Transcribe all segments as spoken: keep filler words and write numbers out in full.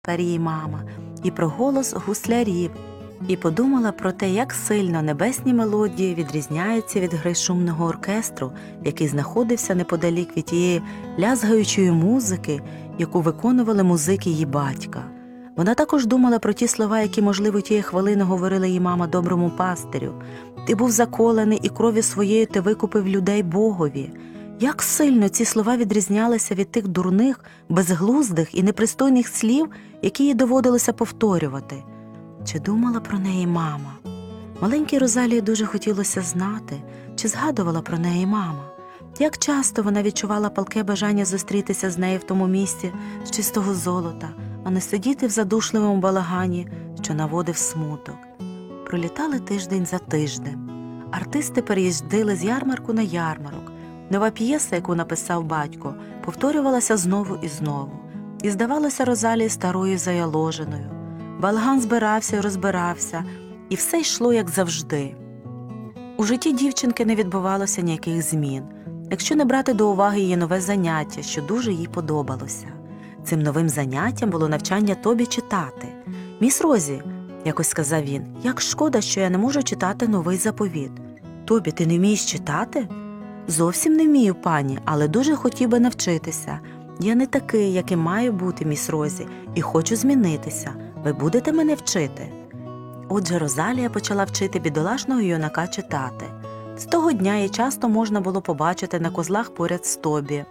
тепер її мама, і про голос гуслярів, і подумала про те, як сильно небесні мелодії відрізняються від гри шумного оркестру, який знаходився неподалік від тієї лязгаючої музики, яку виконували музики її батька. Вона також думала про ті слова, які, можливо, тієї хвилини говорила їй мама доброму пастирю. «Ти був заколений, і кров'ю своєю ти викупив людей Богові». Як сильно ці слова відрізнялися від тих дурних, безглуздих і непристойних слів, які їй доводилося повторювати. Чи думала про неї мама? Маленькій Розалії дуже хотілося знати, чи згадувала про неї мама. Як часто вона відчувала палке бажання зустрітися з нею в тому місці з чистого золота, а не сидіти в задушливому балагані, що наводив смуток. Пролітали тиждень за тиждень. Артисти переїздили з ярмарку на ярмарок. Нова п'єса, яку написав батько, повторювалася знову і знову. І здавалося Розалії старою заяложеною. Балаган збирався і розбирався, і все йшло, як завжди. У житті дівчинки не відбувалося ніяких змін, якщо не брати до уваги її нове заняття, що дуже їй подобалося. Цим новим заняттям було навчання Тобі читати. «Міс Розі», – якось сказав він, – «як шкода, що я не можу читати новий заповіт». «Тобі, ти не вмієш читати?» «Зовсім не вмію, пані, але дуже хотів би навчитися. Я не такий, яким маю бути, міс Розі, і хочу змінитися. Ви будете мене вчити?» Отже, Розалія почала вчити бідолашного юнака читати. З того дня її часто можна було побачити на козлах поряд з Тобі.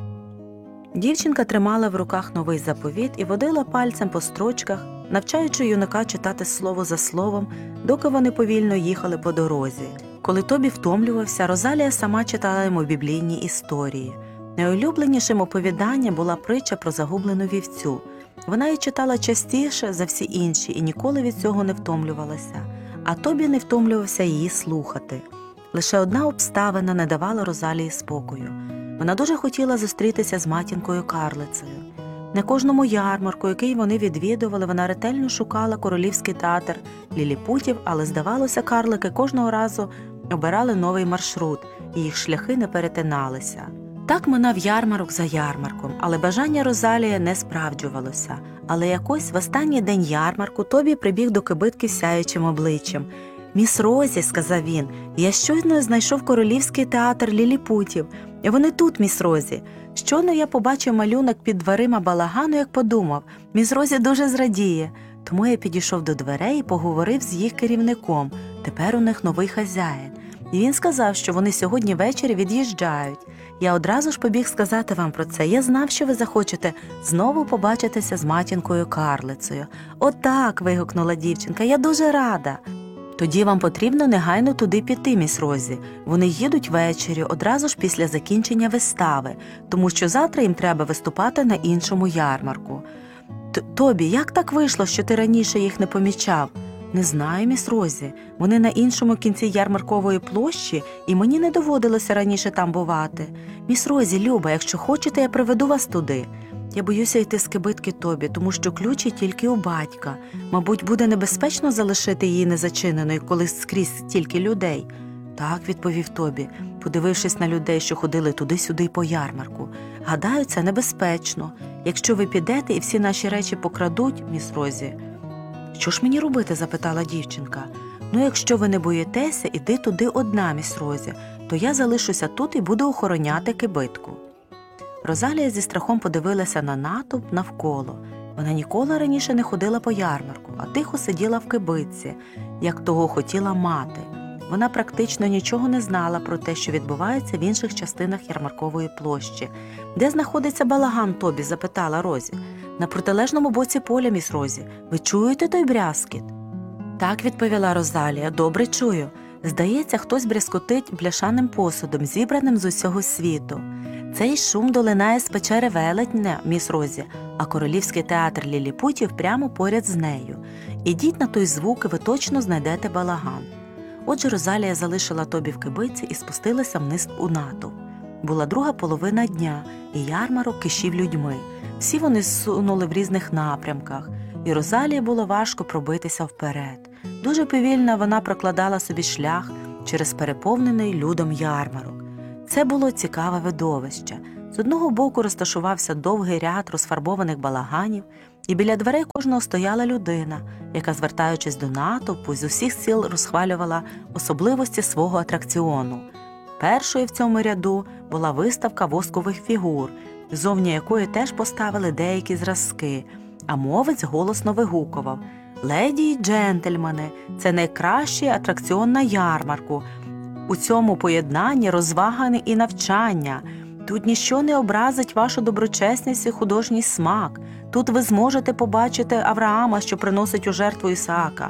Дівчинка тримала в руках новий заповіт і водила пальцем по строчках, навчаючи юнака читати слово за словом, доки вони повільно їхали по дорозі. Коли Тобі втомлювався, Розалія сама читала йому біблійні історії. Найулюбленішим оповіданням була притча про загублену вівцю. Вона її читала частіше за всі інші і ніколи від цього не втомлювалася, а Тобі не втомлювався її слухати. Лише одна обставина не давала Розалії спокою. Вона дуже хотіла зустрітися з матінкою-карлицею. На кожному ярмарку, який вони відвідували, вона ретельно шукала королівський театр ліліпутів, але, здавалося, карлики кожного разу обирали новий маршрут, і їх шляхи не перетиналися. Так минав ярмарок за ярмарком, але бажання Розалії не справджувалося. Але якось в останній день ярмарку Тобі прибіг до кибитки сяючим обличчям. «Міс Розі», – сказав він, – «я щойно знайшов королівський театр ліліпутів. І вони тут, міс Розі. Щойно я побачив малюнок під дверима балагану, як подумав, міс Розі дуже зрадіє. Тому я підійшов до дверей і поговорив з їх керівником. Тепер у них новий хазяїн. І він сказав, що вони сьогодні ввечері від'їжджають. Я одразу ж побіг сказати вам про це. Я знав, що ви захочете знову побачитися з матінкою-карлицею». «Отак», – вигукнула дівчинка, – «я дуже рада». «Тоді вам потрібно негайно туди піти, міс Розі. Вони їдуть ввечері, одразу ж після закінчення вистави, тому що завтра їм треба виступати на іншому ярмарку». «Тобі, як так вийшло, що ти раніше їх не помічав?» «Не знаю, міс Розі. Вони на іншому кінці ярмаркової площі, і мені не доводилося раніше там бувати. Міс Розі, Люба, якщо хочете, я приведу вас туди». «Я боюся йти з кибитки Тобі, тому що ключі тільки у батька. Мабуть, буде небезпечно залишити її незачиненою, коли скрізь стільки людей». «Так», – відповів Тобі, подивившись на людей, що ходили туди-сюди по ярмарку. «Гадаю, це небезпечно. Якщо ви підете і всі наші речі покрадуть, міс Розі». «Що ж мені робити?» – запитала дівчинка. «Ну, якщо ви не боїтеся, іди туди одна, міс Розі, то я залишуся тут і буду охороняти кибитку». Розалія зі страхом подивилася на натовп навколо. Вона ніколи раніше не ходила по ярмарку, а тихо сиділа в кибитці, як того хотіла мати. Вона практично нічого не знала про те, що відбувається в інших частинах ярмаркової площі. «Де знаходиться балаган, Тобі?» – запитала Розі. «На протилежному боці поля, міс Розі. Ви чуєте той брязкіт?» «Так», – відповіла Розалія, – «добре чую. Здається, хтось брязкотить бляшаним посудом, зібраним з усього світу. Цей шум долинає з печери Велетня, міс Розі, а королівський театр ліліпутів прямо поряд з нею. Ідіть на той звук, і ви точно знайдете балаган». Отже, Розалія залишила Тобі в кибиці і спустилася вниз у натовп. Була друга половина дня, і ярмарок кишів людьми. Всі вони сунули в різних напрямках, і Розалії було важко пробитися вперед. Дуже повільно вона прокладала собі шлях через переповнений людом ярмарок. Це було цікаве видовище. З одного боку розташувався довгий ряд розфарбованих балаганів, і біля дверей кожного стояла людина, яка, звертаючись до натовпу, з усіх сил розхвалювала особливості свого атракціону. Першою в цьому ряду була виставка воскових фігур, зовні якої теж поставили деякі зразки, а мовець голосно вигукував: «Леді й джентльмени, це найкращий атракціон на ярмарку. У цьому поєднанні розваги і навчання. Тут ніщо не образить вашу доброчесність і художній смак. Тут ви зможете побачити Авраама, що приносить у жертву Ісаака,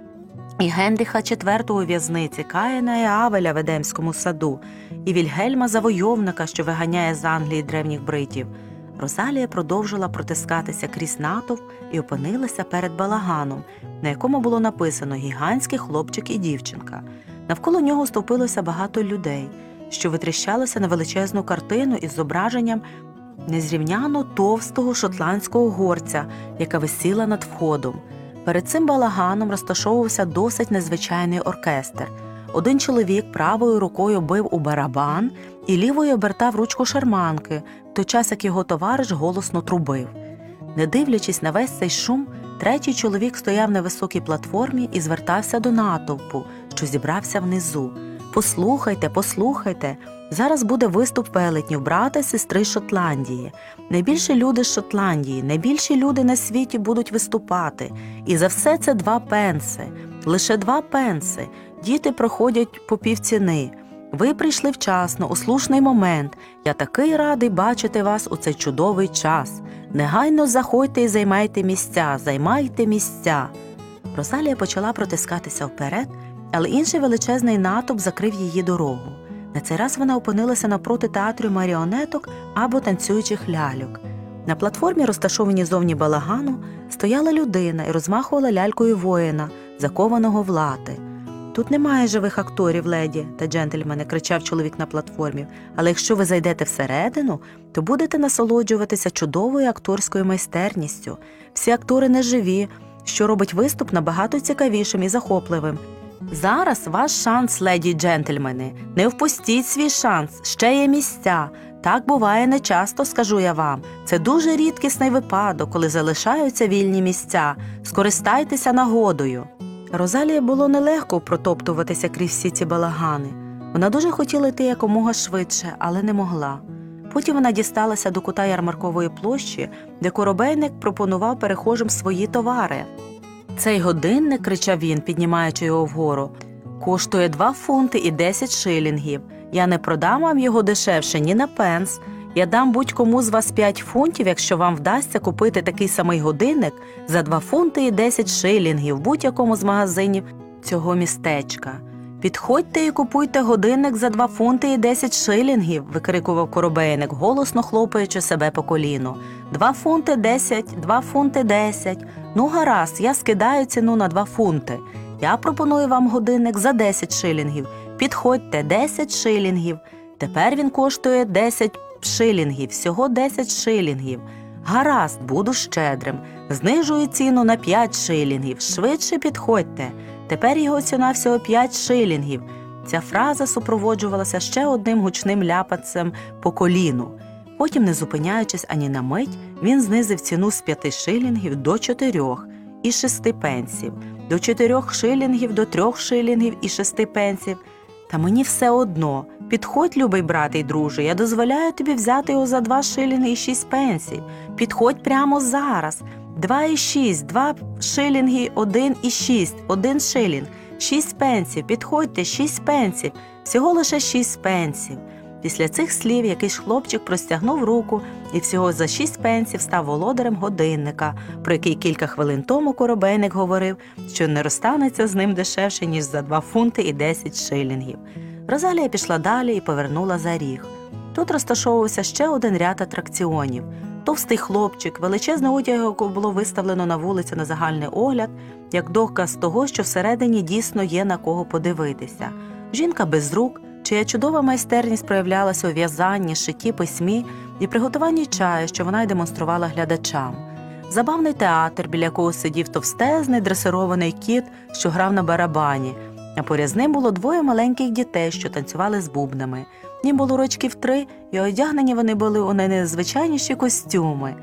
і Генріха четвертого у в'язниці, Каїна і Авеля в Едемському саду, і Вільгельма Завойовника, що виганяє з Англії древніх бритів». Розалія продовжила протискатися крізь натовп і опинилася перед балаганом, на якому було написано «Гігантський хлопчик і дівчинка». Навколо нього стовпилося багато людей, що витріщалося на величезну картину із зображенням незрівняно товстого шотландського горця, яка висіла над входом. Перед цим балаганом розташовувався досить незвичайний оркестр. Один чоловік правою рукою бив у барабан і лівою обертав ручку шарманки, в той час як його товариш голосно трубив. Не дивлячись на весь цей шум, третій чоловік стояв на високій платформі і звертався до натовпу, що зібрався внизу. «Послухайте, послухайте, зараз буде виступ велетнів, брата і сестри з Шотландії. Найбільші люди з Шотландії, найбільші люди на світі будуть виступати. І за все це два пенси, лише два пенси. Діти проходять по півціни. Ви прийшли вчасно, у слушний момент. Я такий радий бачити вас у цей чудовий час. Негайно заходьте і займайте місця, займайте місця». Розалія почала протискатися вперед, але інший величезний натовп закрив її дорогу. На цей раз вона опинилася навпроти театру маріонеток або танцюючих ляльок. На платформі, розташованій зовні балагану, стояла людина і розмахувала лялькою воїна, закованого в лати. «Тут немає живих акторів, леді та джентльмени», – кричав чоловік на платформі, «але якщо ви зайдете всередину, то будете насолоджуватися чудовою акторською майстерністю. Всі актори не живі, що робить виступ набагато цікавішим і захопливим. Зараз ваш шанс, леді й джентльмени. Не впустіть свій шанс, ще є місця. Так буває нечасто, скажу я вам. Це дуже рідкісний випадок, коли залишаються вільні місця. Скористайтеся нагодою». Розалії було нелегко протоптуватися крізь всі ці балагани. Вона дуже хотіла йти якомога швидше, але не могла. Потім вона дісталася до кута ярмаркової площі, де коробейник пропонував перехожим свої товари. «Цей годинник», – кричав він, піднімаючи його вгору, «коштує два фунти і десять шилінгів. Я не продам вам його дешевше ні на пенс. Я дам будь-кому з вас п'ять фунтів, якщо вам вдасться купити такий самий годинник за два фунти і десять шилінгів в будь-якому з магазинів цього містечка». «Підходьте і купуйте годинник за два фунти і десять шилінгів», – викрикував коробейник, голосно хлопаючи себе по коліну. «Два фунти десять, два фунти десять. Ну гаразд, я скидаю ціну на два фунти. Я пропоную вам годинник за десять шилінгів. Підходьте, десять шилінгів. Тепер він коштує десять шилінгів, всього десять шилінгів. Гаразд, буду щедрим. Знижую ціну на п'ять шилінгів. Швидше підходьте. Тепер його ціна всього п'ять шилінгів». Ця фраза супроводжувалася ще одним гучним ляпанцем по коліну. Потім, не зупиняючись ані на мить, він знизив ціну з п'яти шилінгів до чотирьох і шести пенсів, до чотирьох шилінгів до трьох шилінгів і шести пенсів. «Та мені все одно. Підходь, любий брате й друже, я дозволяю тобі взяти його за два шилінги і шість пенсів. Підходь прямо зараз. Два і шість, два шилінги, один і шість, один шилінг, шість пенсів, підходьте, шість пенсів, всього лише шість пенсів». Після цих слів якийсь хлопчик простягнув руку і всього за шість пенсів став володарем годинника, про який кілька хвилин тому коробейник говорив, що не розстанеться з ним дешевше, ніж за два фунти і десять шилінгів. Розалія пішла далі і повернула за ріг. Тут розташовувався ще один ряд атракціонів. Товстий хлопчик, величезне одяг, якого було виставлено на вулицю на загальний огляд, як доказ того, що всередині дійсно є на кого подивитися. Жінка без рук, чия чудова майстерність проявлялася у в'язанні, шитті, письмі і приготуванні чаю, що вона й демонструвала глядачам. Забавний театр, біля якого сидів товстезний дресирований кіт, що грав на барабані, а поряд з ним було двоє маленьких дітей, що танцювали з бубнами. Їм було рочків три, і одягнені вони були у найнезвичайніші костюми.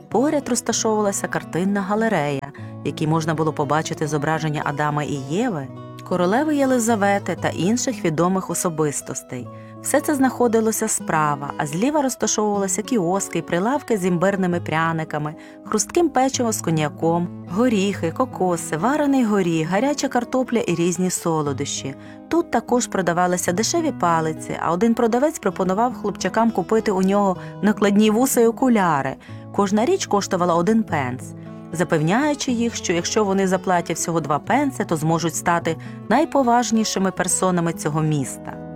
Поряд розташовувалася картинна галерея, в якій можна було побачити зображення Адама і Єви, королеви Єлизавети та інших відомих особистостей. Все це знаходилося справа, а зліва розташовувалися кіоски й прилавки з імбирними пряниками, хрустким печивом з коньяком, горіхи, кокоси, варений горіх, гаряча картопля і різні солодощі. Тут також продавалися дешеві палиці, а один продавець пропонував хлопчакам купити у нього накладні вуса й окуляри. Кожна річ коштувала один пенс, запевняючи їх, що якщо вони заплатять всього два пенси, то зможуть стати найповажнішими персонами цього міста.